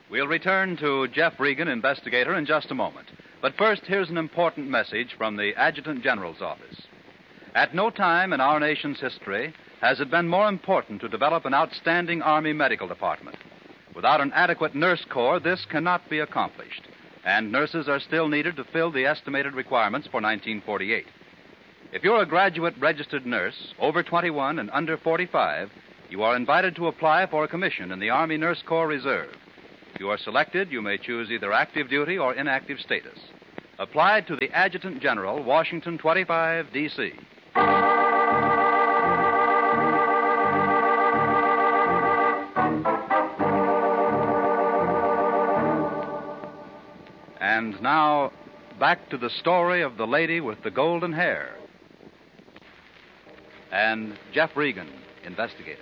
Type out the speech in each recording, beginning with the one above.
We'll return to Jeff Regan, investigator, in just a moment. But first, here's an important message from the Adjutant General's office. At no time in our nation's history has it been more important to develop an outstanding Army medical department. Without an adequate nurse corps, this cannot be accomplished, and nurses are still needed to fill the estimated requirements for 1948. If you're a graduate registered nurse, over 21 and under 45, you are invited to apply for a commission in the Army Nurse Corps Reserve. If you are selected, you may choose either active duty or inactive status. Apply to the Adjutant General, Washington 25, D.C. And now, back to the story of the lady with the golden hair. And Jeff Regan, investigator.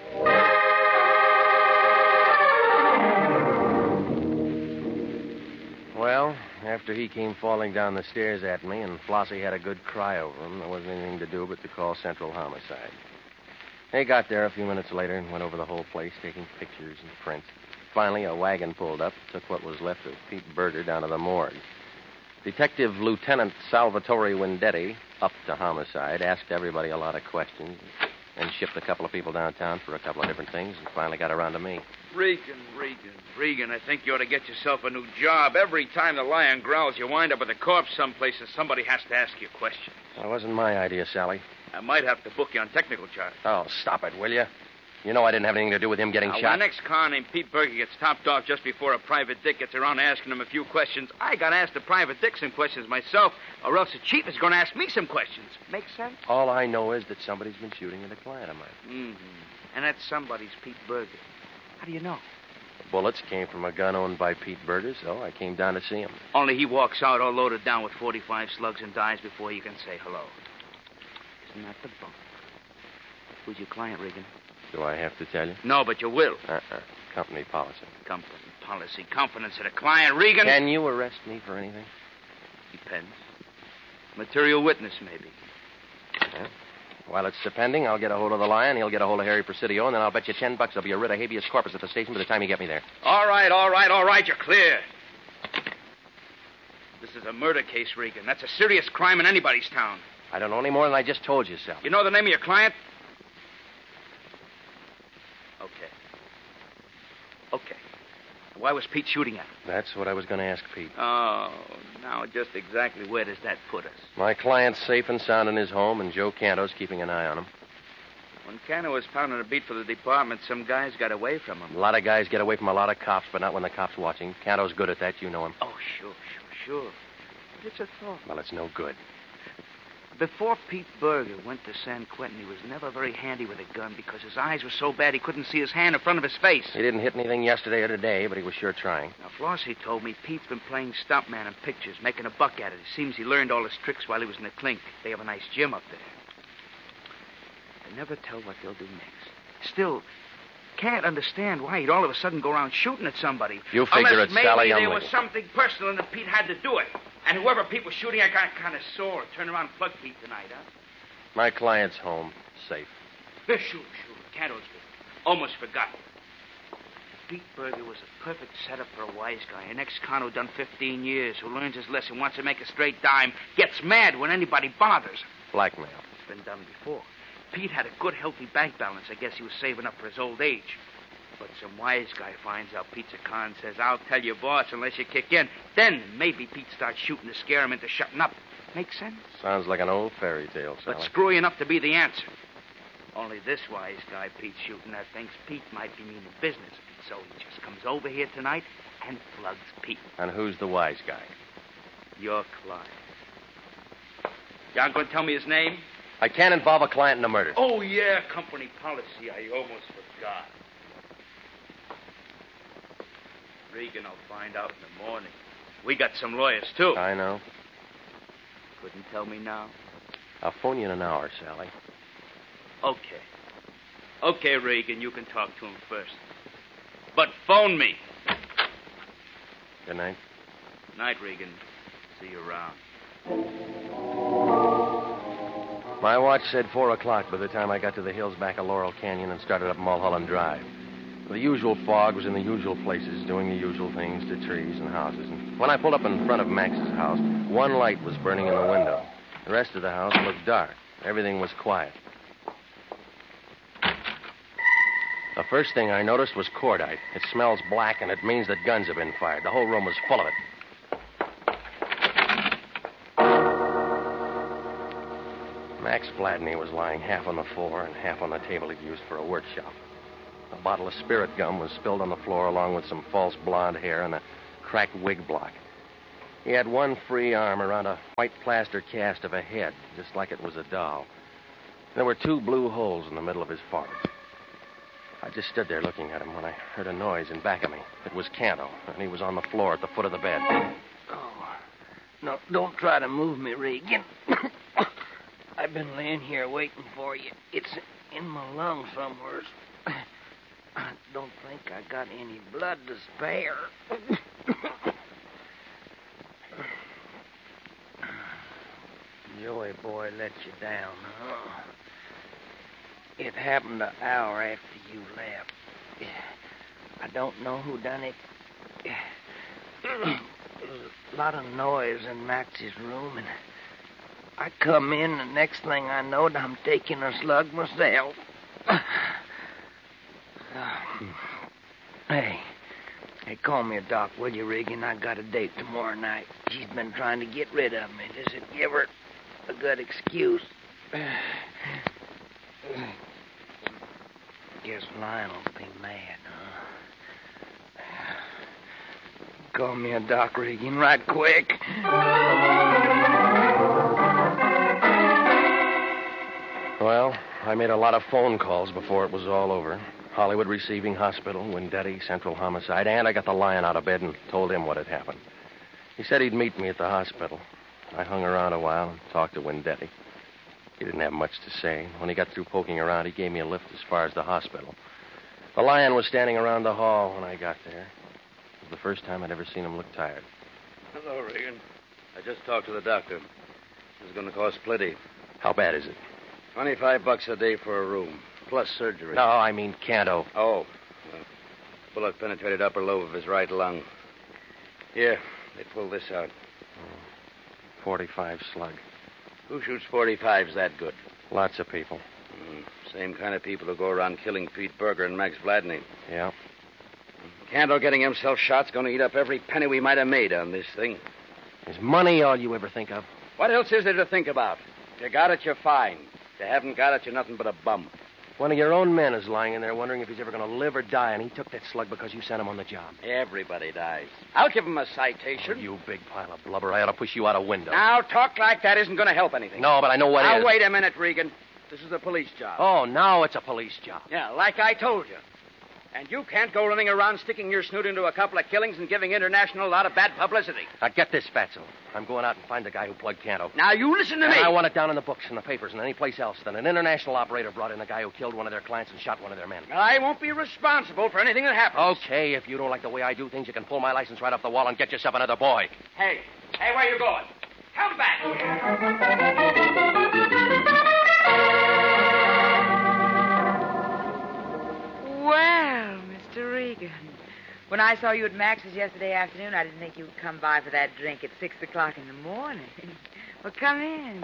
Well, after he came falling down the stairs at me and Flossie had a good cry over him, there wasn't anything to do but to call Central Homicide. They got there a few minutes later and went over the whole place, taking pictures and prints. Finally, a wagon pulled up, took what was left of Pete Berger down to the morgue. Detective Lieutenant Salvatore Wendetti, up to Homicide, asked everybody a lot of questions, and shipped a couple of people downtown for a couple of different things, and finally got around to me. Regan, I think you ought to get yourself a new job. Every time the lion growls, you wind up with a corpse someplace and somebody has to ask you a question. Well, it wasn't my idea, Sally. I might have to book you on technical charge. Oh, stop it, will you? You know I didn't have anything to do with him getting shot. When the next car named Pete Berger gets topped off just before a private dick gets around asking him a few questions, I got to ask the private dick some questions myself, or else the chief is going to ask me some questions. Make sense? All I know is that somebody's been shooting at a client of mine. Mm-hmm. And that somebody's Pete Berger. How do you know? The bullets came from a gun owned by Pete Berger, so I came down to see him. Only he walks out all loaded down with 45 slugs and dies before you can say hello. Isn't that the bunk? Who's your client, Regan? Do I have to tell you? No, but you will. Company policy. Company policy. Confidence in a client, Regan. Can you arrest me for anything? Depends. Material witness, maybe. Yeah. While it's depending, I'll get a hold of the lion, he'll get a hold of Harry Presidio, and then I'll bet you $10 I'll be a writ of habeas corpus at the station by the time you get me there. All right, you're clear. This is a murder case, Regan. That's a serious crime in anybody's town. I don't know any more than I just told you, Sal. You know the name of your client? Okay. Why was Pete shooting at him? That's what I was going to ask Pete. Oh, now just exactly where does that put us? My client's safe and sound in his home, and Joe Canto's keeping an eye on him. When Canto was pounding a beat for the department, some guys got away from him. A lot of guys get away from a lot of cops, but not when the cop's watching. Canto's good at that. You know him. Oh, sure. But it's a thought. Well, it's no good. Before Pete Berger went to San Quentin, he was never very handy with a gun because his eyes were so bad he couldn't see his hand in front of his face. He didn't hit anything yesterday or today, but he was sure trying. Now, Flossie told me Pete's been playing stuntman in pictures, making a buck at it. It seems he learned all his tricks while he was in the clink. They have a nice gym up there. They never tell what they'll do next. Still, can't understand why he'd all of a sudden go around shooting at somebody. You figure Unless it's Sally maybe Youngling. there was something personal and that Pete had to do it. And whoever Pete was shooting, I got kind of sore. Turn around and plug Pete tonight, huh? My client's home, safe. Sure. Canto's good. Almost forgotten. Pete Berger was a perfect setup for a wise guy. An ex-con who done 15 years, who learns his lesson, wants to make a straight dime, gets mad when anybody bothers him. Blackmail. It's been done before. Pete had a good, healthy bank balance. I guess he was saving up for his old age. But some wise guy finds out Pete's a con, says, I'll tell your boss unless you kick in. Then maybe Pete starts shooting to scare him into shutting up. Make sense? Sounds like an old fairy tale, Sally. But screwy enough to be the answer. Only this wise guy Pete's shooting at thinks Pete might be meaning business. So he just comes over here tonight and plugs Pete. And who's the wise guy? Your client. You aren't going to tell me his name? I can't involve a client in a murder. Oh, yeah, company policy. I almost forgot. Regan will find out in the morning. We got some lawyers, too. I know. Couldn't tell me now? I'll phone you in an hour, Sally. Okay, Regan, you can talk to him first. But phone me. Good night. Night, Regan. See you around. My watch said 4 o'clock by the time I got to the hills back of Laurel Canyon and started up Mulholland Drive. The usual fog was in the usual places, doing the usual things to trees and houses. And when I pulled up in front of Max's house, one light was burning in the window. The rest of the house looked dark. Everything was quiet. The first thing I noticed was cordite. It smells black, and it means that guns have been fired. The whole room was full of it. Max Vladney was lying half on the floor and half on the table he'd used for a workshop. A bottle of spirit gum was spilled on the floor along with some false blonde hair and a cracked wig block. He had one free arm around a white plaster cast of a head, just like it was a doll. There were 2 blue holes in the middle of his forehead. I just stood there looking at him when I heard a noise in back of me. It was Canto, and he was on the floor at the foot of the bed. Oh, no, don't try to move me, Regan. I've been laying here waiting for you. It's in my lungs somewhere. I don't think I got any blood to spare. Joey boy let you down, huh? It happened an hour after you left. I don't know who done it. There's a lot of noise in Max's room, and I come in, and next thing I know, I'm taking a slug myself. Hey, call me a doc, will you, Regan? I got a date tomorrow night. She's been trying to get rid of me. Does it give her a good excuse? Guess Lionel'll be mad, huh? Call me a doc, Regan, right quick. Well, I made a lot of phone calls before it was all over. Hollywood Receiving Hospital, Windetti, Central Homicide, and I got the Lion out of bed and told him what had happened. He said he'd meet me at the hospital. I hung around a while and talked to Windetti. He didn't have much to say. When he got through poking around, he gave me a lift as far as the hospital. The Lion was standing around the hall when I got there. It was the first time I'd ever seen him look tired. Hello, Regan. I just talked to the doctor. This is going to cost plenty. How bad is it? $25 a day for a room, plus surgery. No, I mean Canto. Oh. Bullet penetrated upper lobe of his right lung. Here, they pulled this out. 45 slug. Who shoots 45s that good? Lots of people. Same kind of people who go around killing Pete Berger and Max Vladney. Yeah. Canto getting himself shot's going to eat up every penny we might have made on this thing. Is money all you ever think of? What else is there to think about? If you got it, you're fine. If you haven't got it, you're nothing but a bum. One of your own men is lying in there wondering if he's ever going to live or die, and he took that slug because you sent him on the job. Everybody dies. I'll give him a citation. You big pile of blubber. I ought to push you out a window. Now, talk like that isn't going to help anything. No, but I know what now, is. Wait a minute, Regan. This is a police job. Oh, now it's a police job. Yeah, like I told you. And you can't go running around sticking your snoot into a couple of killings and giving International a lot of bad publicity. Now, get this, Fatso. I'm going out and find the guy who plugged Canto. Now, you listen to me. And I want it down in the books and the papers and any place else that an international operator brought in the guy who killed one of their clients and shot one of their men. I won't be responsible for anything that happens. Okay, if you don't like the way I do things, you can pull my license right off the wall and get yourself another boy. Hey, where you going? Come back here. Well, Mr. Regan, when I saw you at Max's yesterday afternoon, I didn't think you'd come by for that drink at 6 o'clock in the morning. Well, come in.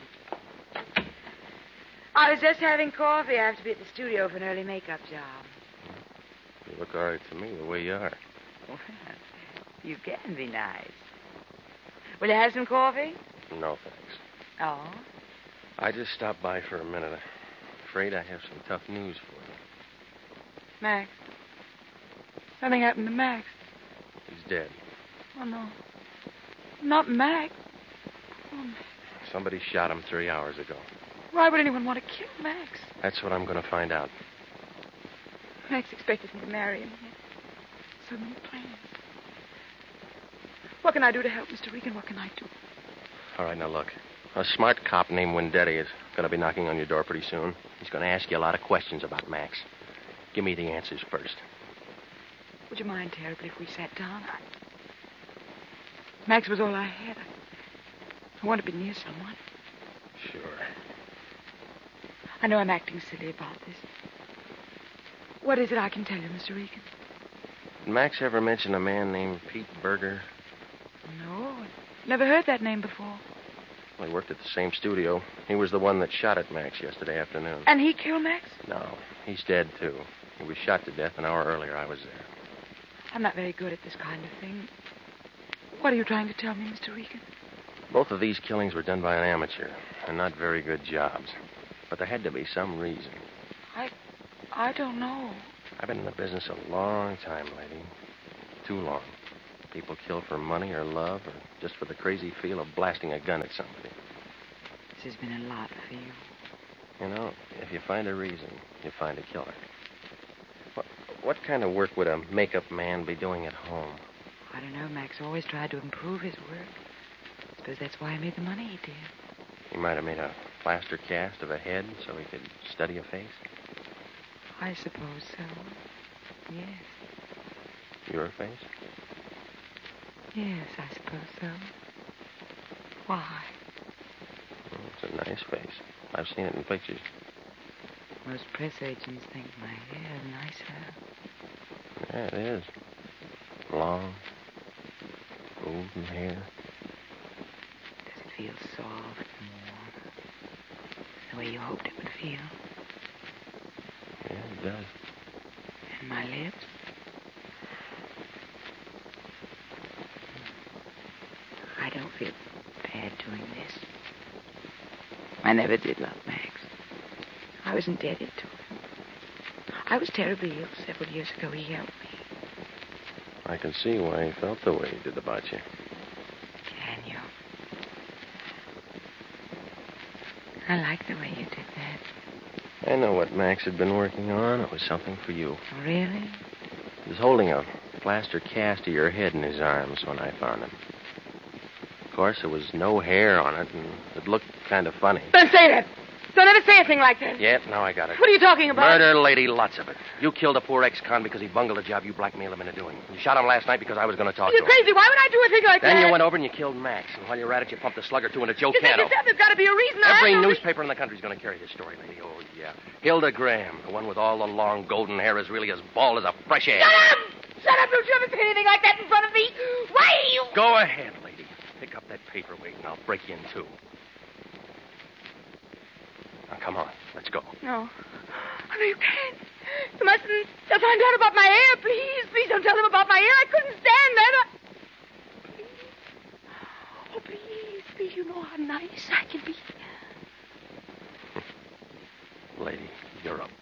I was just having coffee. I have to be at the studio for an early makeup job. You look all right to me, the way you are. Well, you can be nice. Will you have some coffee? No, thanks. Oh? I just stopped by for a minute. I'm afraid I have some tough news for you. Max. Something happened to Max. He's dead. Oh, no. Not Max. Oh, Max. Somebody shot him 3 hours ago. Why would anyone want to kill Max? That's what I'm going to find out. Max expected me to marry him. He had so many plans. What can I do to help, Mr. Regan? What can I do? All right, now look. A smart cop named Windetti is going to be knocking on your door pretty soon. He's going to ask you a lot of questions about Max. Give me the answers first. Would you mind terribly if we sat down? Max was all I had. I want to be near someone. Sure. I know I'm acting silly about this. What is it I can tell you, Mr. Regan? Did Max ever mention a man named Pete Berger? No, never heard that name before. Well, he worked at the same studio. He was the one that shot at Max yesterday afternoon. And he killed Max? No, he's dead, too. He was shot to death an hour earlier. I was there. I'm not very good at this kind of thing. What are you trying to tell me, Mr. Regan? Both of these killings were done by an amateur, and not very good jobs. But there had to be some reason. I don't know. I've been in the business a long time, lady. Too long. People kill for money or love or just for the crazy feel of blasting a gun at somebody. This has been a lot for you. You know, if you find a reason, you find a killer. What kind of work would a makeup man be doing at home? I don't know. Max always tried to improve his work. I suppose that's why he made the money he did. He might have made a plaster cast of a head so he could study a face. I suppose so. Yes. Your face? Yes, I suppose so. Why? Well, it's a nice face. I've seen it in pictures. Most press agents think my hair is nicer. Yeah, it is. Long, golden hair. Does it feel soft and warm? The way you hoped it would feel? Yeah, it does. And my lips? I don't feel bad doing this. I never did love Max. I was indebted to him. I was terribly ill several years ago. He helped me. I can see why he felt the way he did about you. Can you? I like the way you did that. I know what Max had been working on. It was something for you. Oh, really? He was holding a plaster cast of your head in his arms when I found him. Of course, there was no hair on it, and it looked kind of funny. Don't say that. Don't ever say a thing like that. Yep, now I got it. What are you talking about? Murder, lady, lots of it. You killed a poor ex-con because he bungled a job you blackmailed him into doing. You shot him last night because I was going to talk to You're him. crazy. Why would I do a thing like that? Then you went over and you killed Max. And while you're at it, you pumped a slug or two into Joe You said Cano. yourself there's got to be a reason. Every newspaper in the country's going to carry this story, lady. Oh, yeah. Hilda Graham, the one with all the long golden hair, is really as bald as a fresh egg. Shut up! Shut up! Don't you ever say anything like that in front of me. Why are you... Go ahead, lady. Pick up that paperweight and I'll break you in two. Now, come on. Let's go. No. Oh, no, you can't. You mustn't. They'll find out about my hair. Please, please don't tell them about my hair. I couldn't stand that. Please. Oh, please, please. You know how nice I can be. Lady, you're a